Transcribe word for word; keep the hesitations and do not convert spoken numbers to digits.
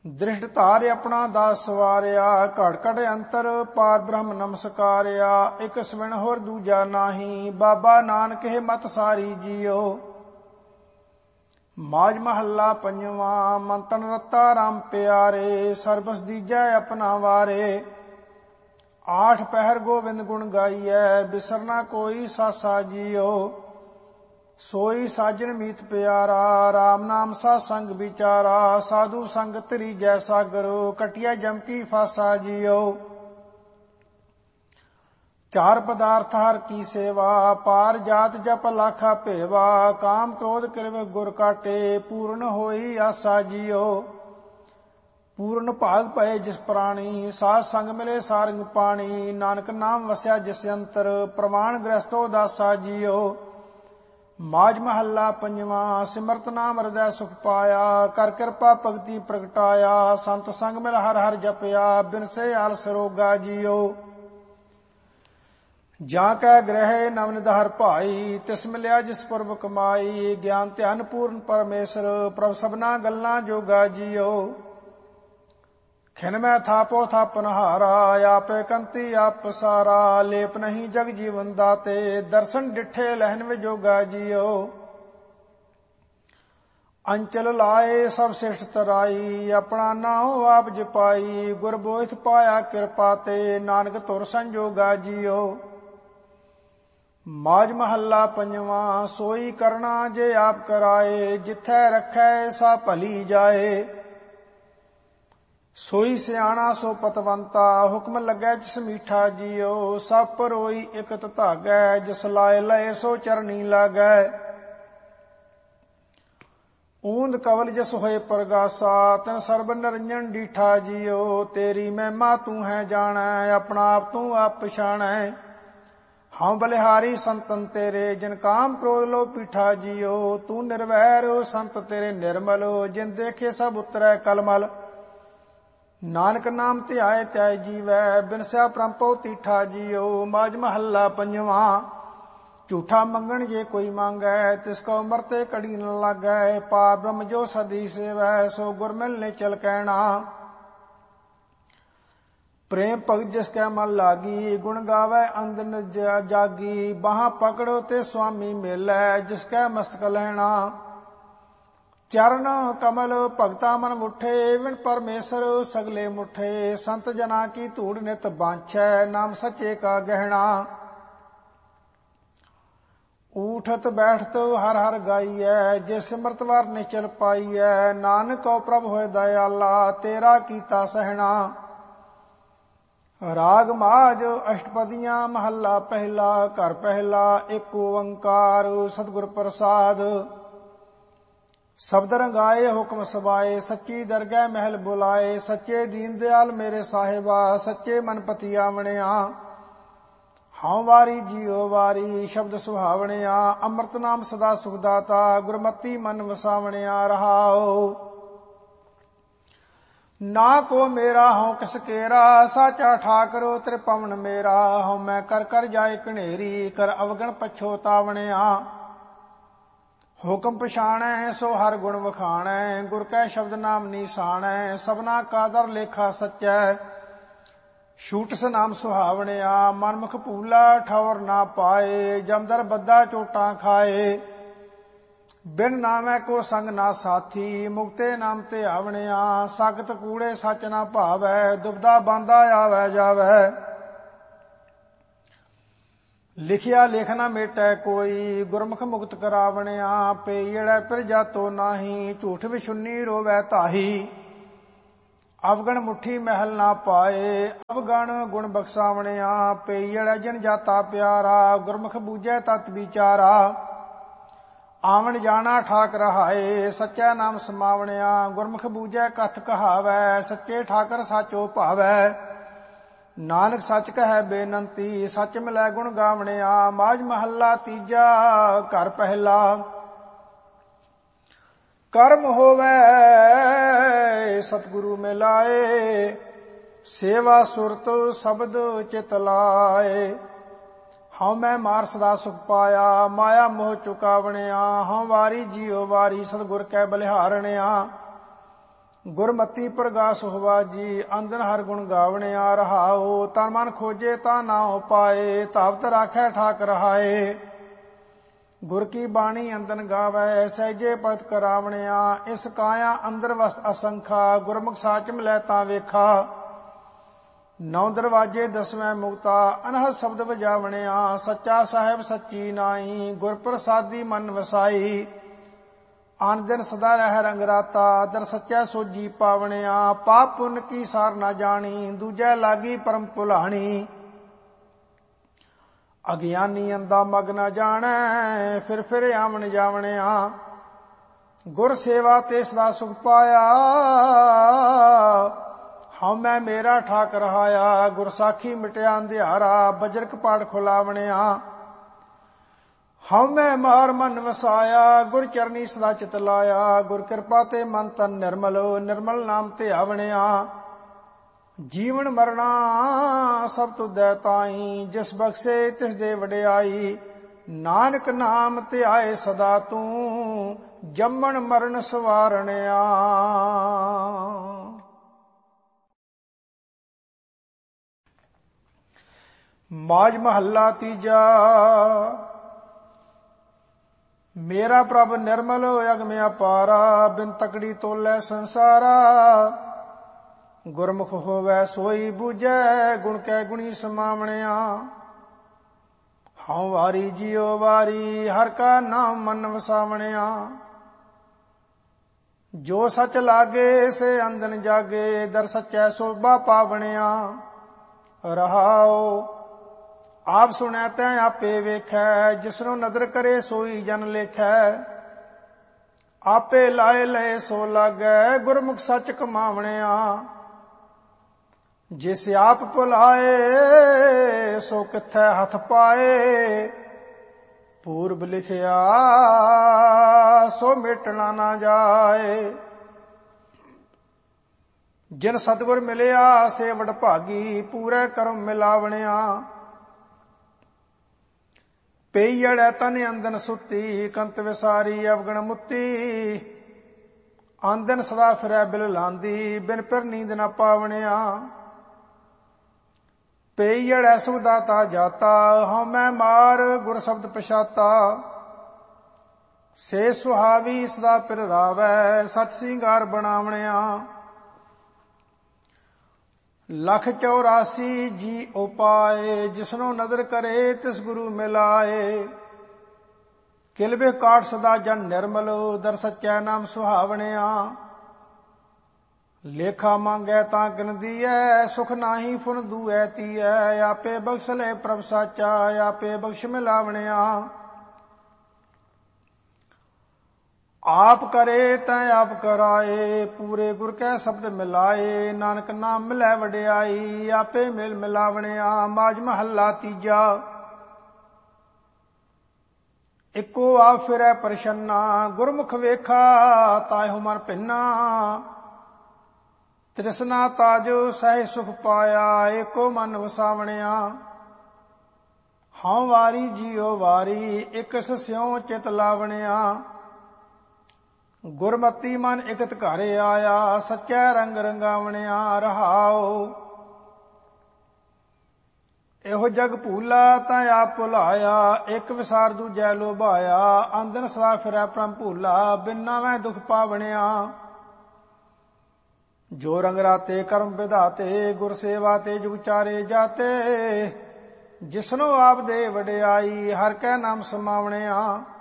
ਦ੍ਰਿਸ਼ਟ ਧਾਰ ਆਪਣਾ ਦਾਸ ਸਵਾਰਿਆ, ਘੜ ਘੜ ਅੰਤਰ ਪਾਰ ਬ੍ਰਹਮ ਨਮਸਕਾਰਿਆ। ਇਕ ਸਵਿਣ ਹੋਰ ਦੂਜਾ ਨਾਹੀ, ਬਾਬਾ ਨਾਨਕ ਹੈ ਮਤ ਸਾਰੀ ਜੀਓ। ਮਾਝ ਮਹੱਲਾ ਪੰਜਵਾਂ। ਮੰਤਨ ਰਤਾ ਰਾਮ ਪਿਆਰੇ, ਸਰਬਸ ਦੀਜੈ ਆਪਣਾ ਵਾਰੇ। ਆਠ ਪਹਿਰ ਗੋਵਿੰਦ ਗੁਣ ਗਾਈਐ, ਬਿਸਰਨਾ ਕੋਈ ਸਾਸਾ ਜੀਓ। ਸੋਈ ਸਾਜਨ ਮੀਤ ਪਿਆਰਾ, ਰਾਮ ਨਾਮ ਸਾ ਸੰਗ ਵਿਚਾਰਾ। ਸਾਧੂ ਸੰਗ ਤਰੀਜੈ ਸਾਗਰੋ, ਕਟਿਆ ਜਮ ਕੀ ਫਾਸਾ ਜੀਓ। ਚਾਰ ਪਦਾਰਥ ਹਰ ਕੀ ਸੇਵਾ, ਪਾਰ ਜਾਤ ਜਪ ਲਾਖਾ ਭੇਵਾ। ਕਾਮ ਕ੍ਰੋਧ ਕਿਰਵ ਗੁਰ ਕਾਟੇ, ਪੂਰਨ ਹੋਈ ਆਸਾ ਜੀਓ। ਪੂਰਨ ਭਾਗ ਪਏ ਜਿਸ ਪ੍ਰਾਣੀ, ਸਾਧ ਸੰਗ ਮਿਲੇ ਸਾਰੰਗ ਪਾਣੀ। ਨਾਨਕ ਨਾਮ ਵਸਿਆ ਜਿਸ ਅੰਤਰ, ਪ੍ਰਵਾਨ ਗ੍ਰਸਤੋ ਦਾਸਾ ਜੀਓ। ਮਾਝ ਮਹੱਲਾ ਪੰਜਵਾਂ। ਸਿਮਰਤ ਨਾਮ ਹਿਰਦੈ ਸੁਖ ਪਾਇਆ, ਕਰ ਕਿਰਪਾ ਭਗਤੀ ਪ੍ਰਗਟਾਇਆ। ਸੰਤ ਸੰਗ ਮਿਲ ਹਰ ਹਰ ਜਪਿਆ, ਬਿਨਸੇ ਆਲਸ ਰੋਗਾ ਜੀਓ। ਜਾਂ ਕੈ ਗ੍ਰਹਿ ਨਵਨਿਧ ਹਰ ਭਾਈ, ਤਿਸ ਮਿਲਿਆ ਜਿਸ ਪੁਰਬ ਕਮਾਈ। ਗਿਆਨ ਧਿਆਨ ਪੂਰਨ ਪਰਮੇਸ਼ਰ, ਪ੍ਰਭ ਸਭਨਾ ਗੱਲਾਂ ਜੋਗਾ ਜੀਓ। ਖਿਨ ਮੈਂ ਥਾਪੋ ਥਾਪਨਹਾਰਾ, ਆਪੇ ਕੰਤੀ ਆਪ ਪਸਾਰਾ। ਲੇਪ ਨਹੀਂ ਜਗ ਜੀਵਨ ਦਾਤੇ, ਦਰਸ਼ਨ ਡਿਠੇ ਲਹਿਨ ਵਿਜੋਗਾ ਜੀਓ। ਅੰਚਲ ਲਾਏ ਸਭ ਸਿਸ਼ਟ ਤਰਾਈ, ਆਪਣਾ ਨਾਉ ਆਪ ਜਪਾਈ। ਗੁਰ ਬੋਇਥ ਪਾਇਆ ਕਿਰਪਾ ਤੇ, ਨਾਨਕ ਧੁਰ ਸੰਜੋਗਾ ਜੀਓ। ਮਾਝ ਮਹੱਲਾ ਪੰਜਵਾਂ। ਸੋਈ ਕਰਨਾ ਜੇ ਆਪ ਕਰਾਏ, ਜਿੱਥੈ ਰੱਖੈ ਸਾ ਭਲੀ ਜਾਏ। ਸੋਈ ਸਿਆਣਾ ਸੋ ਪਤਵੰਤਾ, ਹੁਕਮ ਲੱਗੈ ਜਿਸ ਮੀਠਾ ਜੀਓ। ਸਭ ਪਰੋਈ ਇਕਤ ਧਾਗੈ, ਜਿਸ ਲਾਏ ਲਏ ਸੋ ਚਰਨੀ ਲਾਗੈ। ਊਂਦ ਕਵਲ ਜਿਸ ਹੋਏ ਪ੍ਰਗਾਸਾ, ਤਿਨ ਸਰਬ ਨਿਰੰਜਨ ਡੀਠਾ ਜੀਓ। ਤੇਰੀ ਮਹਿਮਾ ਤੂੰ ਹੈ ਜਾਣੈ, ਆਪਣਾ ਆਪ ਤੂੰ ਆਪ ਪਛਾਣੈ। ਹਉ ਬਲਿਹਾਰੀ ਸੰਤਨ ਤੇਰੇ, ਜਿਨ ਕਾਮ ਕ੍ਰੋਧ ਲੋ ਪੀਠਾ ਜੀਓ। ਤੂੰ ਨਿਰਵੈਰ ਸੰਤ ਤੇਰੇ ਨਿਰਮਲ, ਜਿਨ ਦੇਖੇ ਸਭ ਉਤਰੈ ਕਲਮਲ। ਨਾਨਕ ਨਾਮ ਧਿਆਏ ਤੈ ਜੀਵੈ, ਬਿਨਸਿਆ ਪ੍ਰੰਪਉ ਤੀਠਾ ਜੀਓ। ਮਾਝ ਮਹੱਲਾ ਪੰਜਵਾਂ। ਝੂਠਾ ਮੰਗਣ ਜੇ ਕੋਈ ਮੰਗੈ, ਤਿਸ ਕਉ ਮਰਤੇ ਕੜੀ ਨ ਲਾਗੈ। ਪਾਰ ਬ੍ਰਹਮ ਜੋ ਸਦੀ ਸੇਵੈ, ਸੋ ਗੁਰ ਮਿਲਨੇ ਚਲ ਕਹਿਣਾ। ਪ੍ਰੇਮ ਭਗਤ ਜਿਸ ਕੈ ਮਨ ਲਾਗੀ, ਗੁਣ ਗਾਵੈ ਅੰਧ ਨ ਜਾਗੀ। ਬਾਹਾਂ ਪਕੜੋ ਤੇ ਸੁਆਮੀ ਮੇਲੈ, ਜਿਸ ਕੈ ਮਸਤਕ ਲਹਿਣਾ। ਚਰਨ ਕਮਲ ਭਗਤਾ ਮਨ ਮੁਠੇ, ਵਿਣ ਪਰਮੇਸ਼ਰ ਸਗਲੇ ਮੁਠੇ। ਸੰਤ ਜਨਾ ਕੀ ਧੂੜ ਨਿਤ ਬਾਂਛੈ, ਨਾਮ ਸੱਚੇ ਕਾ ਗਹਿਣਾ। ਊਠਤ ਬੈਠਤ ਹਰ ਹਰ ਗਾਈਐ, ਜੇ ਸਿਮਰਤ ਵਾਰ ਨਿਚਲ ਪਾਈਐ। ਨਾਨਕ ਕਉ ਪ੍ਰਭ ਹੋਏ ਦਇਆਲਾ, ਤੇਰਾ ਕੀਤਾ ਸਹਿਣਾ। ਰਾਗ ਮਾਝ ਅਸ਼ਟਪਦੀਆਂ ਮਹੱਲਾ ਪਹਿਲਾ। ਘਰ ਪਹਿਲਾ ਏਕ ਓੰਕਾਰ, ਸਤਿਗੁਰ ਪ੍ਰਸਾਦ। ਸ਼ਬਦ ਰੰਗਾਏ ਹੁਕਮ ਸਵਾਏ, ਸੱਚੀ ਦਰਗਹਿ ਮਹਿਲ ਬੁਲਾਏ। ਸੱਚੇ ਦੀਨ ਦਿਆਲ ਮੇਰੇ ਸਾਹਿਬਾ, ਸੱਚੇ ਮਨ ਪਤੀ ਆਵਣਿਆ। ਹਉ ਵਾਰੀ ਜੀਉ ਵਾਰੀ, ਸ਼ਬਦ ਸੁਹਾਵਣਿਆ। ਅੰਮ੍ਰਿਤ ਨਾਮ ਸਦਾ ਸੁਖ ਦਾਤਾ, ਗੁਰਮਤੀ ਮਨ ਵਸਾਵਣਿਆ। ਰਹਾਉ ਨਾ ਕੋ ਮੇਰਾ ਹਉ ਕਿਸ ਕੇਰਾ, ਸਾਚਾ ਠਾਕਰੋ ਤ੍ਰਿਪਵਨ ਮੇਰਾ। ਹਉ ਮੈਂ ਕਰ ਕਰ ਜਾਏ ਘਨੇਰੀ, ਕਰ ਅਵਗਣ ਪਛੋਤਾਵਣਿਆ। ਹੁਕਮ ਪਛਾਣੈ ਸੋ ਹਰ ਗੁਣ ਵਖਾਣੈ, ਗੁਰ ਕੈ ਸ਼ਬਦ ਨਾਮ ਨੀਸਾਣੈ। ਸਭਨਾ ਕਾ ਦਰ ਲੇਖਾ ਸੱਚੈ, ਛੂਟਸ ਨਾਮ ਸੁਹਾਵਣਿਆ। ਮਨਮੁਖ ਭੂਲਾ ਠੌਰ ਨਾ ਪਾਏ, ਜਮਦਰ ਬੱਦਾ ਚੋਟਾਂ ਖਾਏ। ਬਿਨ ਨਾਮੈ ਕੋ ਸੰਗ ਨਾ ਸਾਥੀ, ਮੁਕਤੇ ਨਾਮ ਤੇ ਆਵਣਿਆ। ਸਖਤ ਕੂੜੇ ਸੱਚ ਨਾ ਭਾਵੈ, ਦੁਬਦਾ ਬਾਂਦਾ ਆਵੈ ਜਾਵੈ। ਲਿਖਿਆ ਲਿਖ ਨਾ ਮੇਟੈ ਕੋਈ, ਗੁਰਮੁਖ ਮੁਕਤ ਕਰਾਵਣਿਆ। ਪੇਈੜੈ ਫਿਰ ਜਾਤੋ ਨਾਹੀ, ਝੂਠ ਵਿਛੁੰਨੀ ਰੋਵੈ ਤਾਹੀ। ਅਵਗਣ ਮੁੱਠੀ ਮਹਿਲ ਨਾ ਪਾਏ, ਅਵਗਣ ਗੁਣ ਬਖਸਾਵਣਿਆ। ਪੇਈੜੈ ਜਨ ਜਾਤਾ ਪਿਆਰਾ, ਗੁਰਮੁਖ ਬੂਝੈ ਤਤ ਵਿਚਾਰਾ। ਆਵਣ ਜਾਣਾ ਠਾਕ ਰਹਾਏ, ਸੱਚਾ ਨਾਮ ਸਮਾਵਣਿਆ। ਗੁਰਮੁਖ ਬੂਝੈ ਕਥ ਕਹਾਵੈ, ਸੱਚੇ ਠਾਕਰ ਸਾਚੋ ਭਾਵੈ। ਨਾਨਕ ਸੱਚ ਕਹੈ ਬੇਨੰਤੀ, ਸੱਚ ਮਿਲੈ ਗੁਣ ਗਾਵਣਿਆ। ਮਾਝ ਮਹੱਲਾ ਤੀਜਾ। ਘਰ ਪਹਿਲਾ। ਕਰਮ ਹੋਵੈ ਸਤਿਗੁਰੂ ਮਿਲਾਏ, ਸੇਵਾ ਸੁਰਤ ਸ਼ਬਦ ਚਿਤ ਲਾਏ। ਹਉ ਮੈਂ ਮਾਰ ਸਦਾ ਸੁਖ ਪਾਇਆ, ਮਾਇਆ ਮੋਹ ਚੁਕਾਵਣਿਆ। ਹਉ ਵਾਰੀ ਜੀਉ ਵਾਰੀ, ਸਤਿਗੁਰ ਕੈ ਬਲਿਹਾਰਣਿਆ। ਗੁਰਮਤੀ ਪ੍ਰਗਾਸ ਹੋਵਾ ਜੀ, ਅੰਦਨ ਹਰ ਗੁਣ ਗਾਵਣਿਆ ਰਹਾਓ। ਤਨ ਮਨ ਖੋਜੇ ਤਾਂ ਨਾਉ ਪਾਏ, ਧਾਵਤ ਰਾਖੈ ਠਾਕ ਰਹਾਏ। ਗੁਰ ਕੀ ਬਾਣੀ ਅੰਦਨ ਗਾਵੈ, ਸਹਿਜੇ ਭਗਤ ਕਰਾਵਣਿਆ। ਇਸ ਕਾਇਆ ਅੰਦਰ ਵਸਤ ਅਸੰਖਾ, ਗੁਰਮੁਖ ਸਾਚ ਮਿਲੈ ਤਾਂ ਵੇਖਾ। ਨੌ ਦਰਵਾਜੇ ਦਸਵੇਂ ਮੁਕਤਾ, ਅਨਹਦ ਸ਼ਬਦ ਵਜਾਵਣਿਆ। ਸੱਚਾ ਸਾਹਿਬ ਸੱਚੀ ਨਾਈ, ਗੁਰ ਪ੍ਰਸਾਦੀ ਮਨ ਵਸਾਈ। ਆਨ ਦਿਨ ਸਦਾ ਰਹਿ ਰੰਗ ਰਾਤਾ, ਦਰ ਸੱਚਾ ਸੋਜੀ ਪਾਵਣਿਆ। ਪਾਪ ਪੁੰਨ ਕੀ ਸਾਰ ਨਾ ਜਾਣੀ, ਦੂਜੈ ਲਾਗੀ ਪਰਮ ਭੁਲਾਣੀ। ਅਗਿਆਨੀ ਅੰਦਾ ਮਗ ਨਾ ਜਾਣੈ, ਫਿਰ ਫਿਰ ਆਵਣ ਜਾਵਣਿਆ। ਗੁਰ ਸੇਵਾ ਤੇ ਸਦਾ ਸੁਖ ਪਾਇਆ, ਹਉ ਮੈਂ ਮੇਰਾ ਠਾਕ ਰਹਾਇਆ। ਗੁਰ ਸਾਖੀ ਮਿਟਿਆ ਅੰਧਿਆਰਾ, ਬਜਰਕ ਪਾੜ ਖੁਲਾਵਣਿਆ। ਹਉ ਮੈਂ ਮਾਰ ਮਨ ਵਸਾਇਆ, ਗੁਰ ਚਰਨੀ ਸਦਾ ਚਿਤ ਲਾਇਆ। ਗੁਰ ਕਿਰਪਾ ਤੇ ਮਨ ਤਨ ਨਿਰਮਲ, ਨਿਰਮਲ ਨਾਮ ਤੇ ਆਵਣਿਆ। ਜੀਵਨ ਮਰਣਾ ਸਭ ਤੁਧੈ ਤਾਈ, ਜਿਸ ਬਖਸ਼ੇ ਤਿਸ ਦੇ ਵਡਿਆਈ। ਨਾਨਕ ਨਾਮ ਧਿਆਏ ਸਦਾ ਤੂੰ, ਜੰਮਣ ਮਰਨ ਸਵਾਰਣਿਆ। ਮਾਝ ਮਹੱਲਾ ਤੀਜਾ। ਮੇਰਾ ਪ੍ਰਭ ਨਿਰਮਲ ਅਗਮ ਅਪਾਰਾ, ਬਿਨ ਤਕੜੀ ਤੋਲੇ ਸੰਸਾਰਾ। ਗੁਰਮੁਖ ਹੋਵੈ ਸੋਈ ਬੂਝੈ, ਗੁਣ ਕੈ ਗੁਣੀ ਸਮਾਵਣਿਆ। ਹਉ ਵਾਰੀ ਜਿਉ ਵਾਰੀ, ਹਰ ਕਾ ਨਾਮ ਮਨ ਵਸਾਵਣਿਆ। ਜੋ ਸਚ ਲਾਗੇ ਸੇ ਅੰਦਨ ਜਾਗੇ, ਦਰ ਸਚੈ ਸੋਭਾ ਪਾਵਣਿਆ। ਰਹਾਉ ਆਪ ਸੁਣੈ ਤੈ ਆਪੇ ਵੇਖੈ, ਜਿਸਨੂੰ ਨਦਰ ਕਰੇ ਸੋਈ ਜਨ ਲੇਖੈ। ਆਪੇ ਲਾਏ ਲਏ ਸੋ ਲਾਗੈ, ਗੁਰਮੁਖ ਸੱਚ ਕਮਾਵਣਿਆ। ਜਿਸ ਆਪ ਭੁਲਾਏ, ਸੋ ਕਿੱਥੈ ਹੱਥ ਪਾਏ। ਪੂਰਬ ਲਿਖਿਆ ਸੋ ਮਿਟਣਾ ਨਾ ਜਾਏ। ਜਿਨ ਸਤਿਗੁਰ ਮਿਲਿਆ ਸੇ ਵਡ ਭਾਗੀ, ਪੂਰੇ ਕਰਮ ਮਿਲਾਵਣਿਆ। ਪਈੜੈ ਤਨ ਅੰਦਨ ਸੁੱਤੀ, ਕੰਤ ਵਿਸਾਰੀ ਅਵਗਣ ਮੁੱਤੀ। ਆਂਦਨ ਸਦਾ ਫਿਰੈ ਬਿਲ ਲਾਂਦੀ, ਬਿਨ ਫਿਰ ਨੀਂਦ ਨਾ ਪਾਵਣਿਆ। ਪਈੜੈ ਸੁਖ ਦਾਤਾ ਜਾਤਾ, ਹਉ ਮੈਂ ਮਾਰ ਗੁਰ ਸ਼ਬਦ ਪਛਾਤਾ। ਸੇ ਸੁਹਾਵੀ ਸਦਾ ਪਿਰ ਰਾਵੈ, ਸਚ ਸਿੰਗਾਰ ਬਣਾਵਣਿਆ। ਲੱਖ ਚੌਰਾਸੀ ਜੀ ਉਪਾਏ, ਜਿਸਨੂੰ ਨਦਰ ਕਰੇ ਤਿਸ ਗੁਰੂ ਮਿਲਾਏ। ਕਿਲਬੇ ਕਾਟ ਸਦਾ ਜਨ ਨਿਰਮਲ, ਦਰ ਸੱਚੈ ਨਾਮ ਸੁਹਾਵਣਿਆ। ਲੇਖਾ ਮੰਗੈ ਤਾਂ ਗਿਨ ਦੀਐ, ਸੁਖ ਨਾਹੀ ਫੁਨ ਦੂਐ ਤੀਐ। ਆਪੇ ਬਖਸ਼ ਲੈ ਪ੍ਰਭ ਸਾਚਾ, ਆਪੇ ਬਖਸ਼ ਮਿਲਾਵਣਿਆ। ਆਪ ਕਰੇ ਤੈ ਆਪ ਕਰਾਏ, ਪੂਰੇ ਗੁਰ ਕੈ ਸ਼ਬਦ ਮਿਲਾਏ। ਨਾਨਕ ਨਾਮ ਮਿਲੈ ਵਡਿਆਈ, ਆਪੇ ਮਿਲ ਮਿਲਾਵਣਿਆ। ਮਾਝ ਮਹੱਲਾ ਤੀਜਾ। ਇੱਕੋ ਆਪ ਫਿਰੈ ਪ੍ਰਸੰਨਾ, ਗੁਰਮੁਖ ਵੇਖਾ ਤਾਹਿ ਮਨ ਭਿੰਨਾ। ਤ੍ਰਿਸ਼ਨਾ ਤਾਜੋ ਸਹਿ ਸੁਖ ਪਾਇਆ, ਏਕੋ ਮਨ ਵਸਾਵਣਿਆ। ਹਉ ਵਾਰੀ ਜਿਉ ਵਾਰੀ, ਇਕ ਸਿਉ ਚਿਤ ਲਾਵਣਿਆ। ਗੁਰਮਤੀ ਮਨ ਇਕਤ ਘਰ ਆਇਆ, ਸੱਚੈ ਰੰਗ ਰੰਗਾਵਣਿਆ। ਰਹਾਉ ਇਹੋ ਜਗ ਭੂਲਾ ਤਾਂ ਆਪ ਭੁਲਾਇਆ, ਇੱਕ ਵਿਸਾਰ ਦੂਜੈ ਲੋਭਾਇਆ। ਆਂਦਨ ਸਦਾ ਫਿਰੈ ਪ੍ਰਮ ਭੂਲਾ, ਬਿਨ ਨਾਵੈ ਦੁਖ ਪਾਵਣਿਆ। ਜੋ ਰੰਗ ਰਾਤੇ ਕਰਮ ਵਿਧਾਤੇ, ਗੁਰ ਸੇਵਾ ਤੇ ਜੁਗ ਚਾਰੇ ਜਾਤੇ। ਜਿਸਨੂੰ ਆਪ ਦੇ ਵਡਿਆਈ, ਹਰ ਕੈ ਨਾਮ ਸਮਾਵਣਿਆ।